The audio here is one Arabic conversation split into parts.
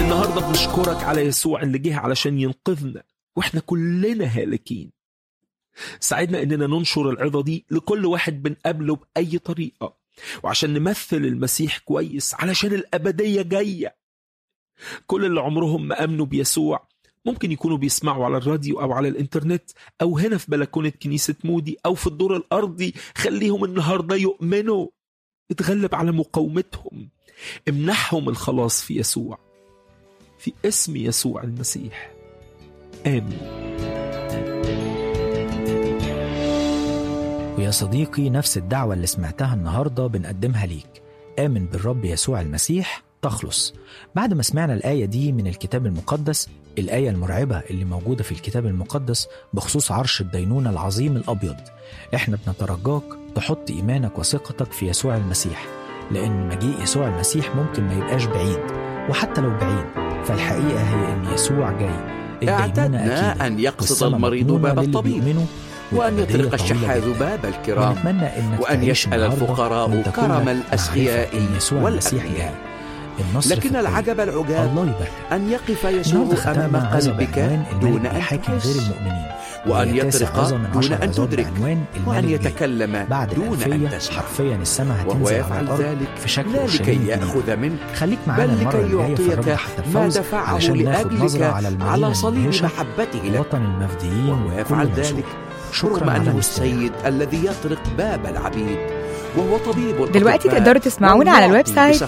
النهاردة بنشكرك على يسوع اللي جه علشان ينقذنا وإحنا كلنا هالكين. ساعدنا إننا ننشر العظة دي لكل واحد بنقابله بأي طريقة، وعشان نمثل المسيح كويس علشان الأبدية جاية. كل اللي عمرهم ما أمنوا بيسوع ممكن يكونوا بيسمعوا على الراديو أو على الإنترنت أو هنا في بلكونة كنيسة مودي أو في الدور الأرضي. خليهم النهاردة يؤمنوا، اتغلب على مقاومتهم، امنحهم الخلاص في يسوع، في اسم يسوع المسيح، آمين. ويا صديقي، نفس الدعوة اللي سمعتها النهاردة بنقدمها ليك. آمن بالرب يسوع المسيح تخلص. بعد ما سمعنا الآية دي من الكتاب المقدس، الآية المرعبة اللي موجودة في الكتاب المقدس بخصوص عرش الدينونة العظيم الأبيض، احنا بنترجاك تحط إيمانك وثقتك في يسوع المسيح، لأن مجيء يسوع المسيح ممكن ما يبقاش بعيد، وحتى لو بعيد فالحقيقة هي أن يسوع جاي. اعتدنا أن يقصد المريض باب الطبيب، وأن يطرق الشحاذ باب الكرام، وأن يسأل الفقراء كرم الأسخياء والأغنياء. لكن العجب العجاب أن يقف يسوع أمام قلبك دون أن تحس، وأن يطرق دون أن تدرك، وأن يتكلم دون أن تسمع. وهو يفعل ذلك لا لكي يأخذ منك، بل لكي يعطيك ما دفعه لأجلك على صليب محبته لك. وهو يفعل ذلك رغم أنه السيد الذي يطرق باب العبيد، وهو طبيب. دلوقتي تقدروا تسمعونا على الويب سايت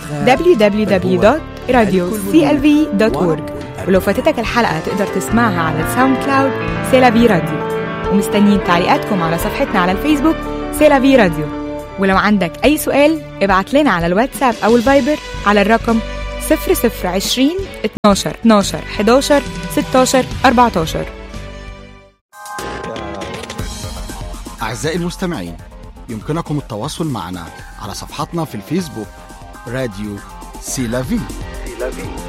www.radioclv.org، ولو فاتتك الحلقة تقدر تسمعها على الساوند كلاود سيلافي راديو. ومستنيين تعليقاتكم على صفحتنا على الفيسبوك سيلافي راديو. ولو عندك أي سؤال ابعت لنا على الواتساب أو الفايبر على الرقم 0020 12 12 11 16 14. أعزائي المستمعين، يمكنكم التواصل معنا على صفحتنا في الفيسبوك راديو سيلافي.